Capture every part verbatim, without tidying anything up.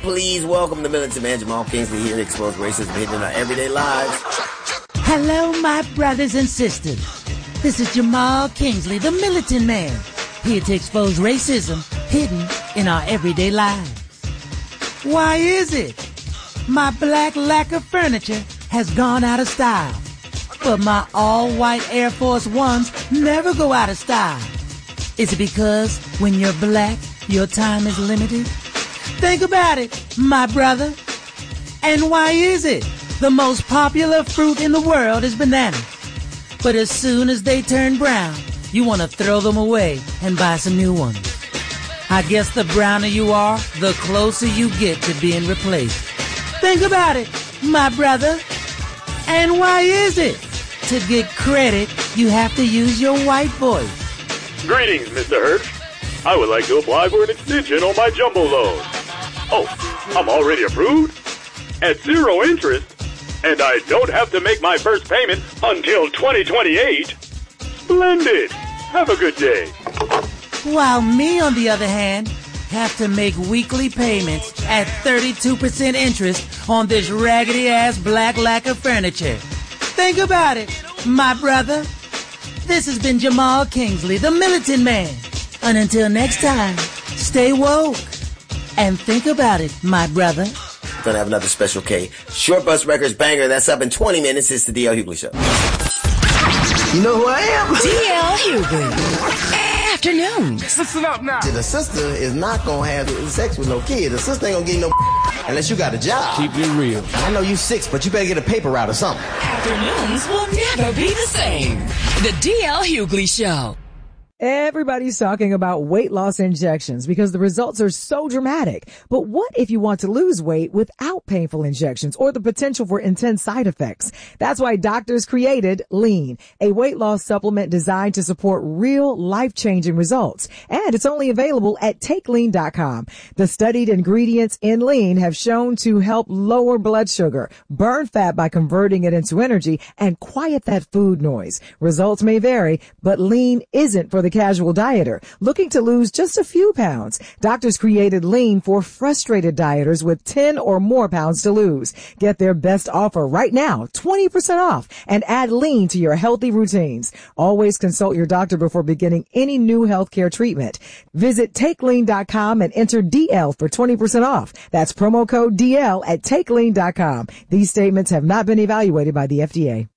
please welcome the militant man, Jamal Kingsley, here to expose racism hidden in our everyday lives. Hello, my brothers and sisters. This is Jamal Kingsley, the militant man, here to expose racism hidden in our everyday lives. Why is it my black lacquer furniture has gone out of style, but my all-white Air Force Ones never go out of style? Is it because when you're black, your time is limited? Think about it, my brother. And why is it the most popular fruit in the world is banana? But as soon as they turn brown, you want to throw them away and buy some new ones. I guess the browner you are, the closer you get to being replaced. Think about it, my brother. And why is it? To get credit, you have to use your white voice. Greetings, Mister Hirsch. I would like to apply for an extension on my jumbo loan. Oh, I'm already approved? At zero interest? And I don't have to make my first payment until twenty twenty-eight? Splendid! Have a good day. While me, on the other hand, have to make weekly payments at thirty-two percent interest on this raggedy-ass black lacquer furniture. Think about it, my brother. This has been Jamal Kingsley, the militant man. And until next time, stay woke. And think about it, my brother. We're gonna have another Special K Short Bus Records banger that's up in twenty minutes. It's the D L Hughley Show. You know who I am? D L Hughley. Afternoons. Listen up now. The sister is not gonna have sex with no kid. The sister ain't gonna get no unless you got a job. Keep it real. I know you six, but you better get a paper route or something. Afternoons will never be the same. The D L Hughley Show. Everybody's talking about weight loss injections because the results are so dramatic. But what if you want to lose weight without painful injections or the potential for intense side effects? That's why doctors created Lean, a weight loss supplement designed to support real life-changing results. And it's only available at take lean dot com. The studied ingredients in Lean have shown to help lower blood sugar, burn fat by converting it into energy, and quiet that food noise. Results may vary, but Lean isn't for the casual dieter looking to lose just a few pounds. Doctors created Lean for frustrated dieters with ten or more pounds to lose. Get their best offer right now, twenty percent off, and add Lean to your healthy routines. Always consult your doctor before beginning any new healthcare treatment. Visit take lean dot com and enter D L for twenty percent off. That's promo code D L at take lean dot com. These statements have not been evaluated by the F D A.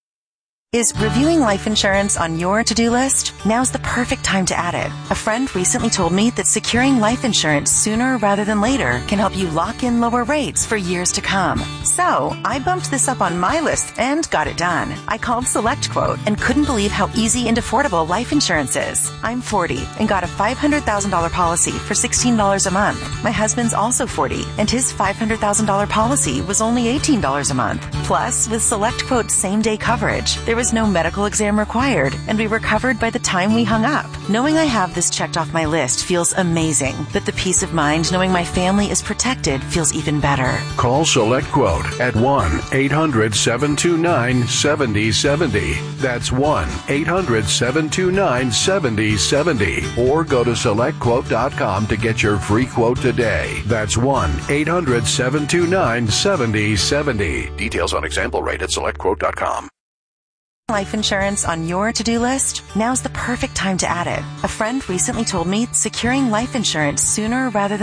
Is reviewing life insurance on your to-do list? Now's the perfect time to add it. A friend recently told me that securing life insurance sooner rather than later can help you lock in lower rates for years to come. So, I bumped this up on my list and got it done. I called SelectQuote and couldn't believe how easy and affordable life insurance is. I'm forty and got a five hundred thousand dollars policy for sixteen dollars a month. My husband's also forty and his five hundred thousand dollars policy was only eighteen dollars a month. Plus, with SelectQuote same-day coverage, there was no medical exam required, and we were covered by the time we hung up. Knowing I have this checked off my list feels amazing, but the peace of mind knowing my family is protected feels even better. Call SelectQuote at one eight hundred seven two nine seven zero seven zero. That's one eight hundred seven two nine seven zero seven zero. Or go to select quote dot com to get your free quote today. That's one eight hundred seven two nine seven zero seven zero. Details on example rate at select quote dot com. Life insurance on your to-do list? Now's the perfect time to add it. A friend recently told me securing life insurance sooner rather than